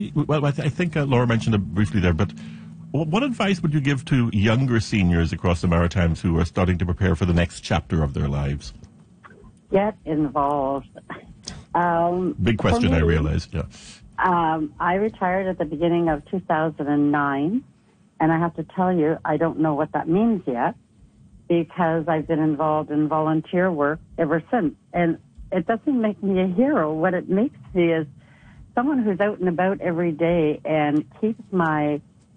Well, I think Laura mentioned it briefly there, but what advice would you give to younger seniors across the Maritimes who are starting to prepare for the next chapter of their lives? Get involved. Big question, me, I realize. Yeah. I retired at the beginning of 2009, and I have to tell you, I don't know what that means yet, because I've been involved in volunteer work ever since. And it doesn't make me a hero. What it makes me is someone who's out and about every day and keeps my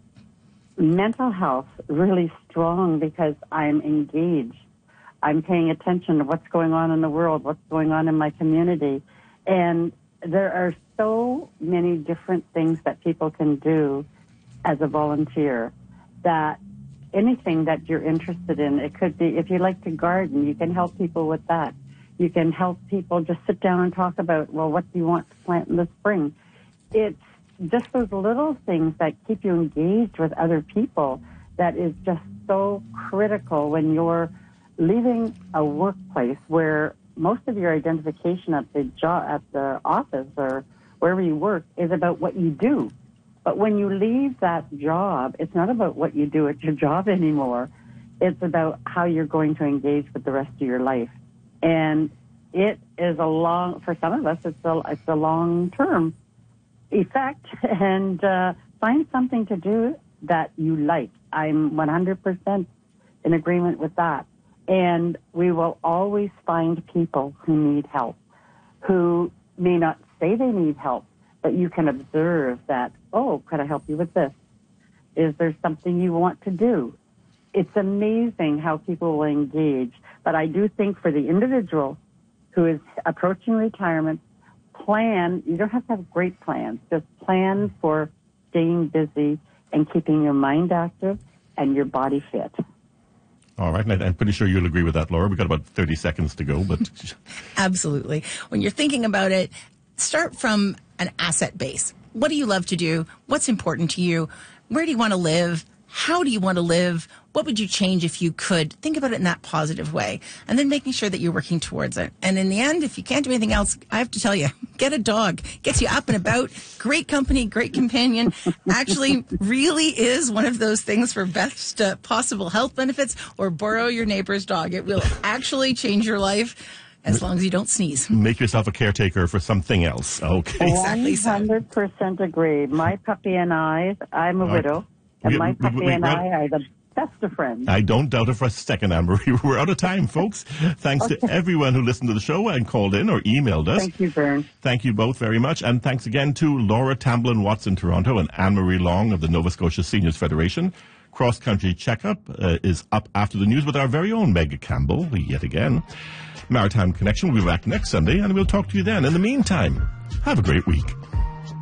mental health really strong because I'm engaged. I'm paying attention to what's going on in the world, what's going on in my community. And there are so many different things that people can do as a volunteer, that anything that you're interested in, it could be, if you like to garden, you can help people with that. You can help people just sit down and talk about, well, what do you want to plant in the spring? It's just those little things that keep you engaged with other people that is just so critical when you're leaving a workplace where most of your identification at the job, at the office or wherever you work is about what you do. But when you leave that job, it's not about what you do at your job anymore. It's about how you're going to engage with the rest of your life. And it is for some of us, it's a long-term effect. And find something to do that you like. I'm 100% in agreement with that. And we will always find people who need help, who may not say they need help, but you can observe that, oh, could I help you with this? Is there something you want to do? It's amazing how people will engage. But I do think for the individual who is approaching retirement, plan. You don't have to have great plans. Just plan for staying busy and keeping your mind active and your body fit. All right, and I'm pretty sure you'll agree with that, Laura. We've got about 30 seconds to go, but... Absolutely. When you're thinking about it, start from an asset base. What do you love to do? What's important to you? Where do you want to live? How do you want to live? What would you change if you could? Think about it in that positive way. And then making sure that you're working towards it. And in the end, if you can't do anything else, I have to tell you, get a dog. Gets you up and about. Great company, great companion. Actually really is one of those things for best possible health benefits, or borrow your neighbor's dog. It will actually change your life. As long as you don't sneeze. Make yourself a caretaker for something else. Okay. Exactly. 100% agree. My puppy and I'm a widow, and my puppy and I are the best of friends. I don't doubt it for a second, Anne-Marie. We're out of time, folks. Thanks to everyone who listened to the show and called in or emailed us. Thank you, Vern. Thank you both very much. And thanks again to Laura Tamblyn-Watts in Toronto and Anne-Marie Long of the Nova Scotia Seniors Federation. Cross Country Checkup is up after the news with our very own Meg Campbell, yet again. Maritime Connection will be back next Sunday, and we'll talk to you then. In the meantime, have a great week.